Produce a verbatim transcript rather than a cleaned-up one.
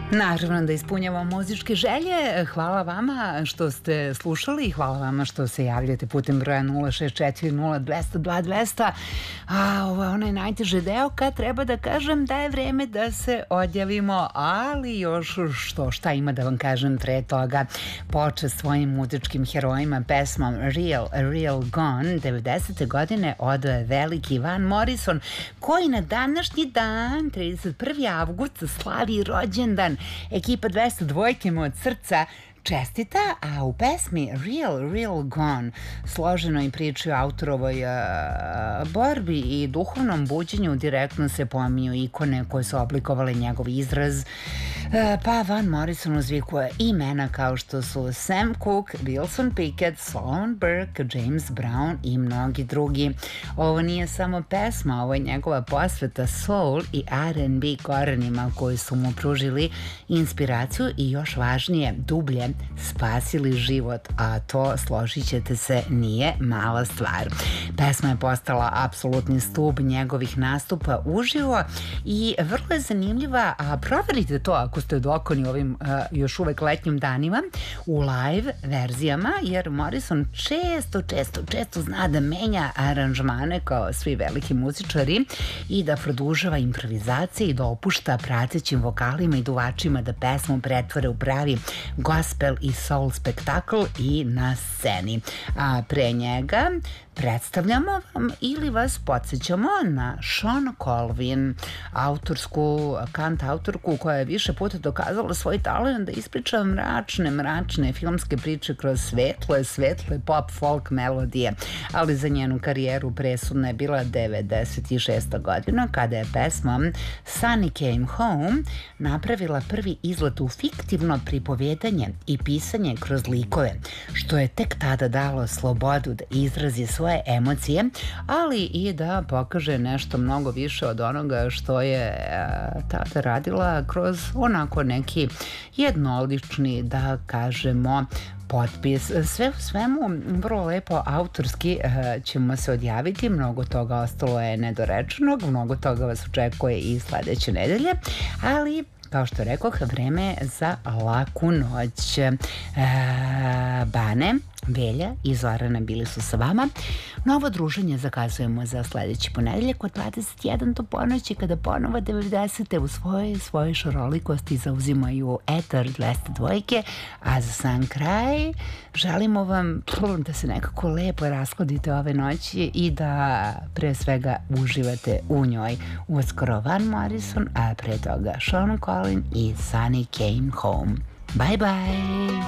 Naravno da ispunjavamo muzičke želje. Hvala vama što ste slušali i hvala vama što se javljate putem broja nula šest četiri nula dva zero dva dva zero zero. A ovo je onaj najteži deo kad treba da kažem da je vreme da se odjavimo, ali još što šta ima da vam kažem pre toga. Počet svojim muzičkim herojima pesmom Real, Real Gone devedesete godine odao je veliki Van Morrison, koji na današnji dan, trideset prvi avgust, slavi rođendan. Ekipa dvesta dvojke mu od srca čestita, a u pesmi Real, Real Gone, složenoj priči o autorovoj uh, borbi i duhovnom buđenju, direktno se pominju ikone koje su oblikovale njegov izraz, uh, pa Van Morrison uzvikuje imena kao što su Sam Cooke, Wilson Pickett, Sloan Burke, James Brown i mnogi drugi. Ovo nije samo pesma, ovo je njegova posveta soul i R and B korenima koji su mu pružili inspiraciju i još važnije, dublje spasili život, a to, složit ćete se, nije mala stvar. Pesma je postala apsolutni stub njegovih nastupa uživo i vrlo je zanimljiva, a proverite to ako ste dokoni ovim uh, još uvek letnjim danima u live verzijama, jer Morrison često, često, često zna da menja aranžmane kao svi veliki muzičari i da produžava improvizacije i da opušta pratećim vokalima i duvačima da pesmu pretvore u pravi gospel i soul spektakl i na sceni. A pre njega predstavljamo vam ili vas podsjećamo na Shawn Colvin, autorsku, kant autorku koja je više puta dokazala svoj talent da ispriča mračne, mračne filmske priče kroz svetle, svetle pop folk melodije, ali za njenu karijeru presudna je bila devedeset šesta godina kada je pesmom Sunny Came Home napravila prvi izlet u fiktivno pripovedanje i pisanje kroz likove, što je tek tada dalo slobodu da izrazi svoje emocije, ali i da pokaže nešto mnogo više od onoga što je tada radila kroz onako neki jednolični, da kažemo, potpis. Sve u svemu, vrlo lepo autorski ćemo se odjaviti, mnogo toga ostalo je nedorečenog, mnogo toga vas očekuje i sledeće nedelje, ali kao što rekoh, vreme za laku noć. E, Bane, Velja i Zorana bili su sa vama. Novo druženje zakazujemo za sledeći ponedeljak od dvadeset jedan do ponoći, kada ponovo devedesete u svojoj svojoj šarolikosti zauzimaju etar dvesta dvojke, a za sam kraj želimo vam da se nekako lepo rashodite ove noći i da pre svega uživate u njoj. Uskoro Van Morrison, a pre toga Shawn Colvin i Sunny Came Home. Bye bye!